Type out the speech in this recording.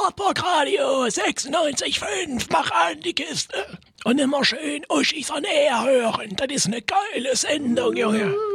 Wartburg Radio 96,5, mach an die Kiste. Und immer schön Uschis on Air hören, das ist eine geile Sendung, Junge.